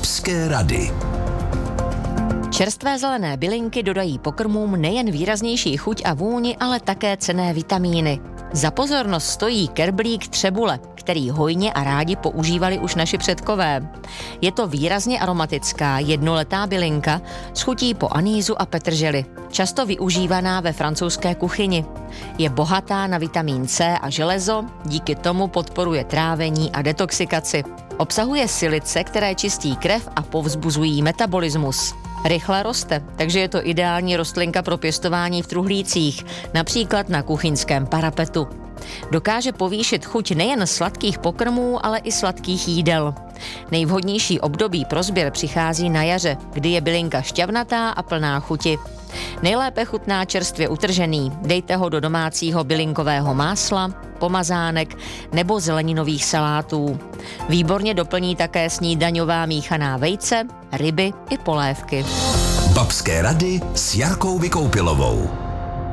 Babské rady. Čerstvé zelené bylinky dodají pokrmům nejen výraznější chuť a vůni, ale také cenné vitamíny. Za pozornost stojí kerblík třebule, který hojně a rádi používali už naši předkové. Je to výrazně aromatická, jednoletá bylinka s chutí po anýzu a petrželi, často využívaná ve francouzské kuchyni. Je bohatá na vitamin C a železo, díky tomu podporuje trávení a detoxikaci. Obsahuje silice, které čistí krev a povzbuzují metabolismus. Rychle roste, takže je to ideální rostlinka pro pěstování v truhlících, například na kuchyňském parapetu. Dokáže povýšit chuť nejen sladkých pokrmů, ale i sladkých jídel. Nejvhodnější období pro sběr přichází na jaře, kdy je bylinka šťavnatá a plná chuti. Nejlépe chutná čerstvě utržený, dejte ho do domácího bylinkového másla, pomazánek nebo zeleninových salátů. Výborně doplní také snídaňová míchaná vejce, ryby i polévky. Babské rady s Jarkou Vykoupilovou.